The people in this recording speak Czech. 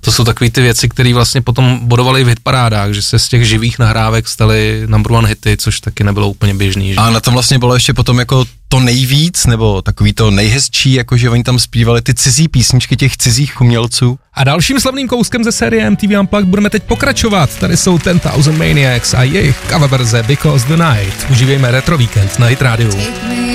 To jsou takové ty věci, které vlastně potom bodovaly v hitparádách, že se z těch živých nahrávek staly number one hity, což taky nebylo úplně běžný. Že? A na tom vlastně bylo ještě potom jako to nejvíc, nebo takový to nejhezčí, jako že oni tam zpívali ty cizí písničky těch cizích umělců. A dalším slavným kouskem ze série MTV Unplugged budeme teď pokračovat. Tady jsou 10,000 Maniacs a jejich cover verze Because the Night. Užívejme Retro Weekend na Hit Radio.